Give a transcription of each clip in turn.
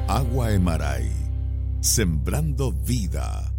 Agua Emaray, sembrando vida.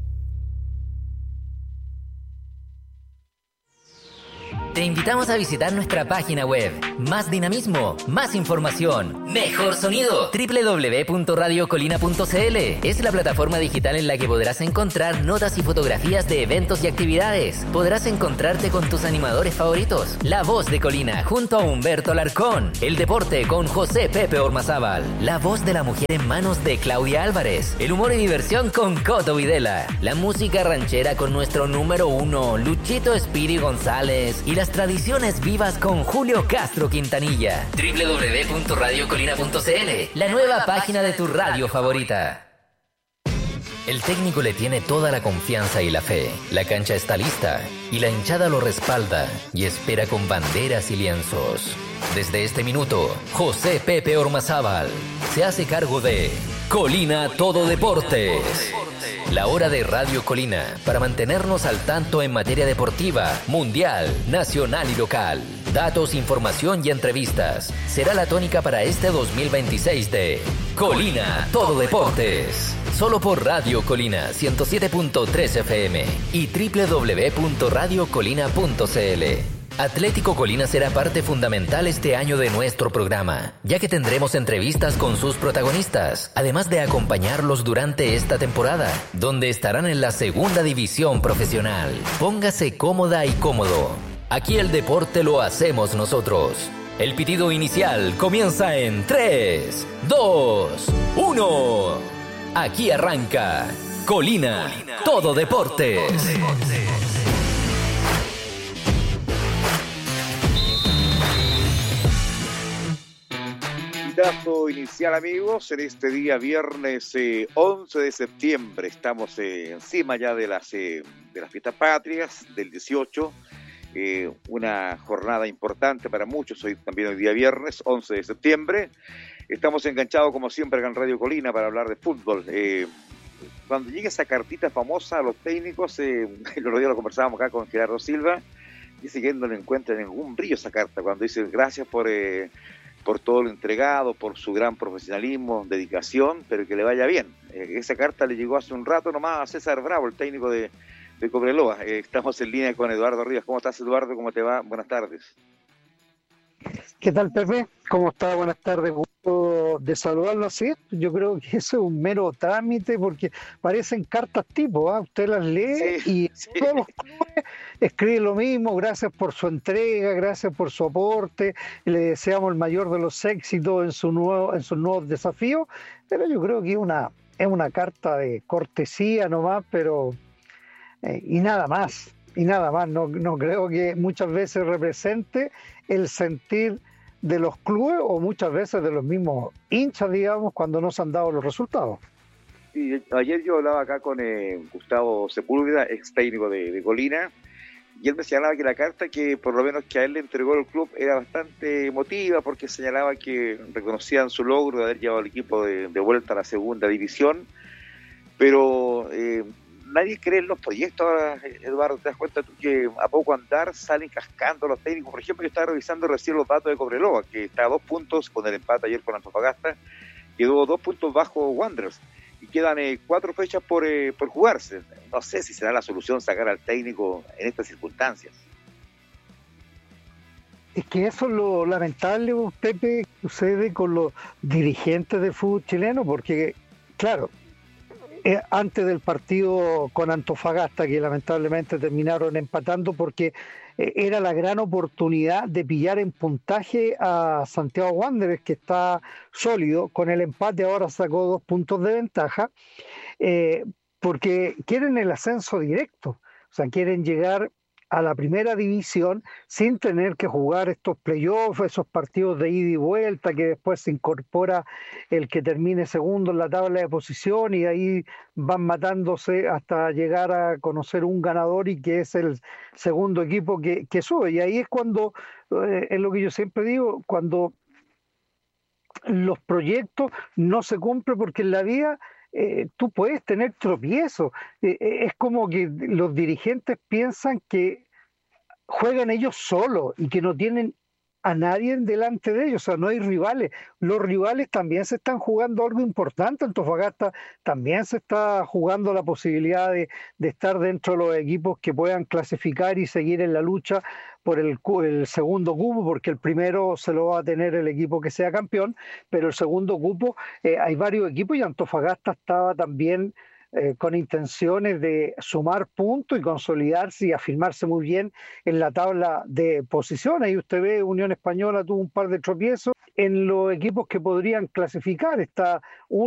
Te invitamos a visitar nuestra página web. Más dinamismo, más información, mejor sonido. www.radiocolina.cl es la plataforma digital en la que podrás encontrar notas y fotografías de eventos y actividades. Podrás encontrarte con tus animadores favoritos. La Voz de Colina junto a Humberto Alarcón. El deporte con José Pepe Ormazábal. La voz de la mujer en manos de Claudia Álvarez. El humor y diversión con Coto Videla. La música ranchera con nuestro número 1, Luchito Espiri González. Y las tradiciones vivas con Julio Castro Quintanilla. www.radiocolina.cl, la nueva página de tu radio favorita. El técnico le tiene toda la confianza y la fe. La cancha está lista y la hinchada lo respalda y espera con banderas y lienzos. Desde este minuto, José Pepe Ormazábal se hace cargo de Colina Todo Deportes. La hora de Radio Colina para mantenernos al tanto en materia deportiva, mundial, nacional y local. Datos, información y entrevistas. Será la tónica para este 2026 de Colina Todo Deportes. Solo por Radio Colina 107.3 FM y www.radiocolina.cl. Atlético Colina será parte fundamental este año de nuestro programa, ya que tendremos entrevistas con sus protagonistas, además de acompañarlos durante esta temporada, donde estarán en la segunda división profesional. Póngase cómoda y cómodo. Aquí el deporte lo hacemos nosotros. El pitido inicial comienza en 3, 2, 1. Aquí arranca Colina Todo Deportes. Inicial, amigos, en este día viernes 11 de septiembre. Estamos encima ya de las fiestas patrias del 18, una jornada importante para muchos. Hoy también hoy día viernes 11 de septiembre. Estamos enganchados como siempre acá en Radio Colina para hablar de fútbol. Cuando llegue esa cartita famosa a los técnicos, el otro día lo conversábamos acá con Gerardo Silva, dice que él no le encuentra ningún brillo esa carta cuando dice gracias por todo lo entregado, por su gran profesionalismo, dedicación, pero que le vaya bien. Esa carta le llegó hace un rato nomás a César Bravo, el técnico de Cobreloa. Estamos en línea con Eduardo Rivas. ¿Cómo estás, Eduardo? ¿Cómo te va? Buenas tardes. ¿Qué tal, Pepe? ¿Cómo está? Buenas tardes. Gusto de saludarlo así. Yo creo que eso es un mero trámite porque parecen cartas tipo, ¿eh? Usted las lee y todos los clubes escriben lo mismo. Gracias por su entrega, gracias por su aporte. Le deseamos el mayor de los éxitos en sus nuevos desafíos. Pero yo creo que es una carta de cortesía nomás, pero y nada más. Y nada más, no creo que muchas veces represente el sentir de los clubes o muchas veces de los mismos hinchas, digamos, cuando no se han dado los resultados. Sí, ayer yo hablaba acá con Gustavo Sepúlveda, ex técnico de Colina, y él me señalaba que la carta que por lo menos que a él le entregó el club era bastante emotiva porque señalaba que reconocían su logro de haber llevado al equipo de vuelta a la segunda división, pero nadie cree en los proyectos ahora, Eduardo. ¿Te das cuenta tú que a poco andar salen cascando los técnicos? Por ejemplo, yo estaba revisando recién los datos de Cobreloa, que está a 2 puntos con el empate ayer con Antofagasta, quedó 2 puntos bajo Wanderers y quedan 4 fechas por jugarse. No sé si será la solución sacar al técnico en estas circunstancias. Es que eso es lo lamentable, Pepe, que sucede con los dirigentes del fútbol chileno, porque, claro, antes del partido con Antofagasta, que lamentablemente terminaron empatando porque era la gran oportunidad de pillar en puntaje a Santiago Wanderers, que está sólido, con el empate ahora sacó 2 puntos de ventaja, porque quieren el ascenso directo, o sea, quieren llegar a la primera división sin tener que jugar estos playoffs, esos partidos de ida y vuelta, que después se incorpora el que termine segundo en la tabla de posición y ahí van matándose hasta llegar a conocer un ganador y que es el segundo equipo que sube. Y ahí es cuando, es lo que yo siempre digo, cuando los proyectos no se cumplen, porque en la vida tú puedes tener tropiezos. Es como que los dirigentes piensan que juegan ellos solos y que no tienen a nadie delante de ellos, o sea, no hay rivales. Los rivales también se están jugando algo importante. Antofagasta también se está jugando la posibilidad de estar dentro de los equipos que puedan clasificar y seguir en la lucha por el segundo cupo, porque el primero se lo va a tener el equipo que sea campeón, pero el segundo cupo, hay varios equipos y Antofagasta estaba también con intenciones de sumar puntos y consolidarse y afirmarse muy bien en la tabla de posiciones. Ahí usted ve, Unión Española tuvo un par de tropiezos en los equipos que podrían clasificar. Está